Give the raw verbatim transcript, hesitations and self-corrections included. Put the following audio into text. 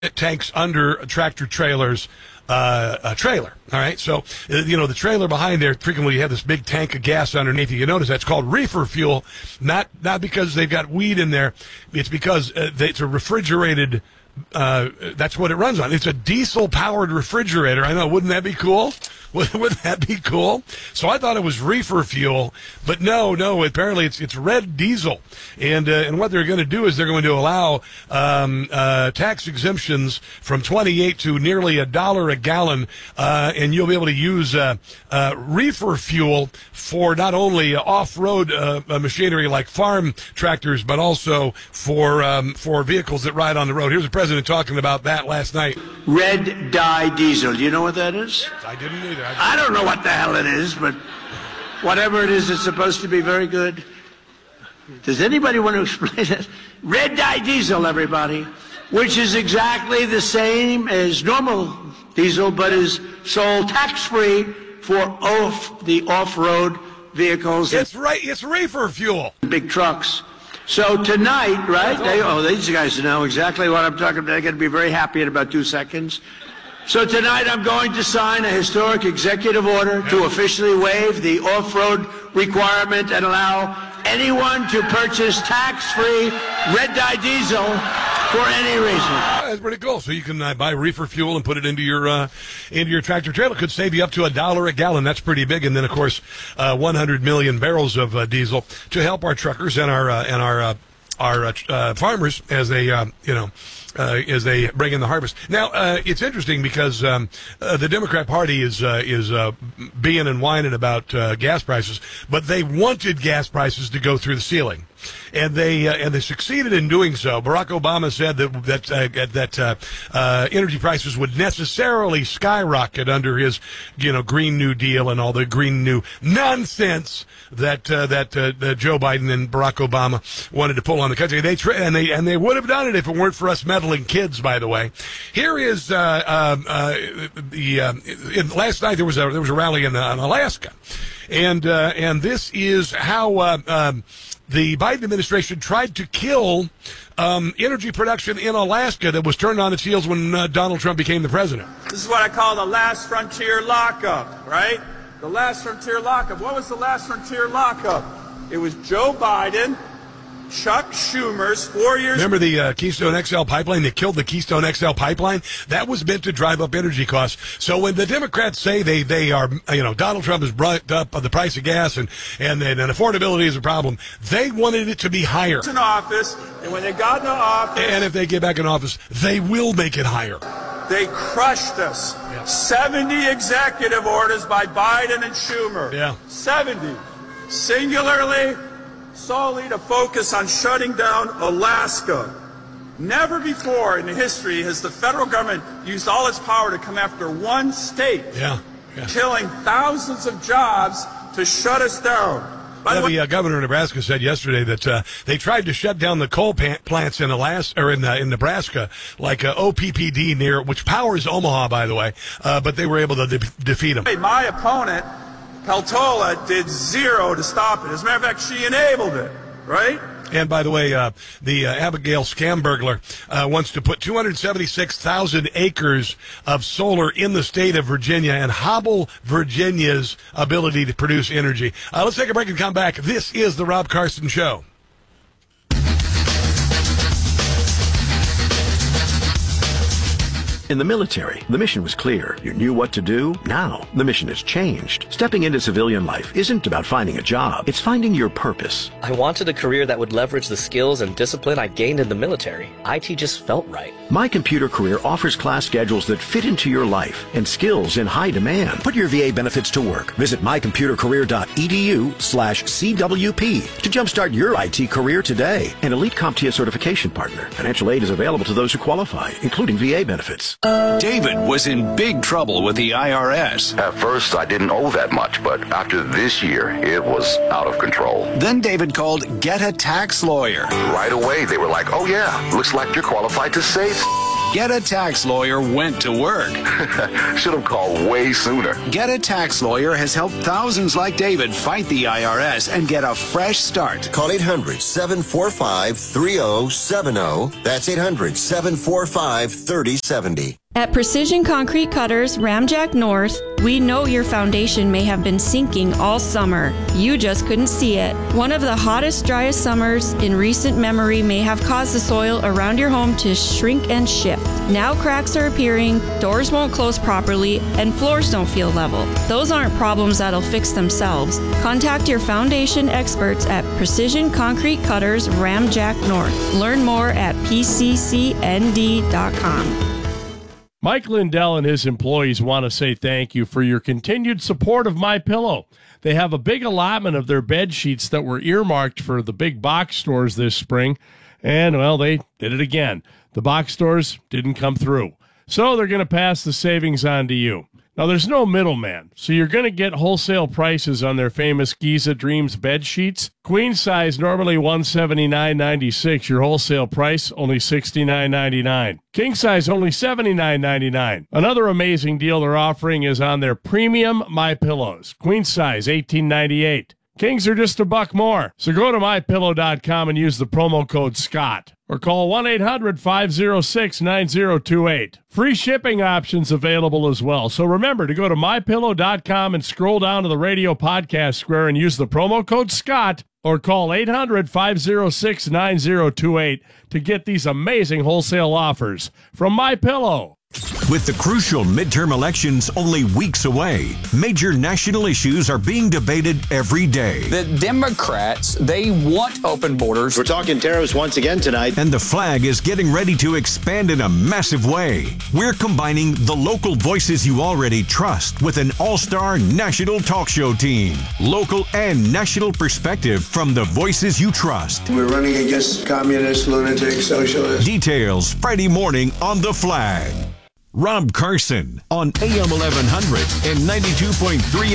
tanks under a tractor trailer's uh, a trailer. All right, so uh, you know the trailer behind there. Frequently, you have this big tank of gas underneath you. You notice that's called reefer fuel, not not because they've got weed in there. It's because uh, it's a refrigerated. Uh, that's what it runs on. It's a diesel-powered refrigerator. I know, wouldn't that be cool? Wouldn't that be cool? So I thought it was reefer fuel, but no, no. Apparently, it's it's red diesel, and uh, and what they're going to do is they're going to allow um, uh, tax exemptions from twenty-eight to nearly a dollar a gallon, uh, and you'll be able to use uh, uh, reefer fuel for not only off-road uh, machinery like farm tractors, but also for um, for vehicles that ride on the road. Here's the president talking about that last night. Red dye diesel. Do you know what that is? I didn't either. I don't know what the hell it is, but whatever it is, it's supposed to be very good. Does anybody want to explain it? Red dye diesel, everybody, which is exactly the same as normal diesel, but is sold tax-free for off the off-road vehicles. It's right. It's reefer fuel. Big trucks. So tonight, right? They, oh, these guys know exactly what I'm talking about. They're going to be very happy in about two seconds. So tonight I'm going to sign a historic executive order to officially waive the off-road requirement and allow anyone to purchase tax-free red dye diesel for any reason. That's pretty cool. So you can uh, buy reefer fuel and put it into your uh, into your tractor trailer. Could save you up to a dollar a gallon. That's pretty big. And then of course, uh, one hundred million barrels of uh, diesel to help our truckers and our uh, and our uh, our uh, uh, farmers as they uh, you know. Uh, as they bring in the harvest. Now, uh, it's interesting because um, uh, the Democrat Party is uh, is uh, being and whining about uh, gas prices, but they wanted gas prices to go through the ceiling, and they uh, and they succeeded in doing so. Barack Obama said that that uh, that uh, uh, energy prices would necessarily skyrocket under his you know Green New Deal and all the Green New nonsense that uh, that, uh, that Joe Biden and Barack Obama wanted to pull on the country. They tra- and they and they would have done it if it weren't for us meddling kids. By the way, here is uh, um, uh, the uh, in, last night there was a there was a rally in, uh, in Alaska, and uh, and this is how uh, um, the Biden administration tried to kill um, energy production in Alaska that was turned on its heels when uh, Donald Trump became the president. This is what I call the last frontier lockup, right? The last frontier lockup. What was the last frontier lockup? It was Joe Biden, Chuck Schumer's four years. Remember the uh, Keystone X L pipeline? They killed the Keystone X L pipeline. That was meant to drive up energy costs. So when the Democrats say they they are, you know, Donald Trump has brought up the price of gas and and and affordability is a problem, they wanted it to be higher. In office, and when they got into office, and if they get back in office, they will make it higher. They crushed us. Yeah. seventy executive orders by Biden and Schumer. Yeah. seventy. Singularly, solely to focus on shutting down Alaska. Never before in history has the federal government used all its power to come after one state, yeah, yeah. killing thousands of jobs to shut us down. By Yeah, the way, the uh, governor of Nebraska said yesterday that uh, they tried to shut down the coal pa- plants in Alaska or in uh, in Nebraska, like uh, O P P D near, which powers Omaha, by the way, uh, but they were able to de- defeat them. my opponent, Peltola, did zero to stop it. As a matter of fact, she enabled it, right? And by the way, uh, the uh, Abigail Scambergler uh, wants to put two hundred seventy-six thousand acres of solar in the state of Virginia and hobble Virginia's ability to produce energy. Uh, let's take a break and come back. This is the Rob Carson Show. In the military, the mission was clear. You knew what to do. Now, the mission has changed. Stepping into civilian life isn't about finding a job. It's finding your purpose. I wanted a career that would leverage the skills and discipline I gained in the military. I T just felt right. My Computer Career offers class schedules that fit into your life and skills in high demand. Put your V A benefits to work. Visit my computer career dot e d u slash C W P to jumpstart your I T career today. An elite CompTIA certification partner. Financial aid is available to those who qualify, including V A benefits. David was in big trouble with the I R S. At first, I didn't owe that much, but after this year, it was out of control. Then David called Get a Tax Lawyer. Right away, they were like, oh yeah, looks like you're qualified to save. Get a Tax Lawyer went to work. Should have called way sooner. Get a Tax Lawyer has helped thousands like David fight the I R S and get a fresh start. Call eight hundred, seven four five, three oh seven oh. That's eight hundred, seven four five, three oh seven oh. At Precision Concrete Cutters, Ramjack North, we know your foundation may have been sinking all summer. You just couldn't see it. One of the hottest, driest summers in recent memory may have caused the soil around your home to shrink and shift. Now cracks are appearing, doors won't close properly, and floors don't feel level. Those aren't problems that'll fix themselves. Contact your foundation experts at Precision Concrete Cutters, Ramjack North. Learn more at P C C N D dot com. Mike Lindell and his employees want to say thank you for your continued support of MyPillow. They have a big allotment of their bed sheets that were earmarked for the big box stores this spring, and, well, they did it again. The box stores didn't come through, so they're going to pass the savings on to you. Now, there's no middleman, so you're going to get wholesale prices on their famous Giza Dreams bed sheets. Queen size, normally one hundred seventy-nine dollars and ninety-six cents. Your wholesale price, only sixty-nine dollars and ninety-nine cents. King size, only seventy-nine dollars and ninety-nine cents. Another amazing deal they're offering is on their premium MyPillows. Queen size, eighteen dollars and ninety-eight cents. Kings are just a buck more. So go to my pillow dot com and use the promo code SCOTT. Or call one eight hundred, five oh six, nine oh two eight. Free shipping options available as well. So remember to go to my pillow dot com and scroll down to the radio podcast square and use the promo code SCOTT, or call eight hundred, five oh six, nine oh two eight to get these amazing wholesale offers from MyPillow. With the crucial midterm elections only weeks away, major national issues are being debated every day. The Democrats, they want open borders. We're talking tariffs once again tonight. And the flag is getting ready to expand in a massive way. We're combining the local voices you already trust with an all-star national talk show team. Local and national perspective from the voices you trust. We're running against communists, lunatics, socialists. Details Friday morning on The Flag. Rob Carson on A M eleven hundred and ninety-two point three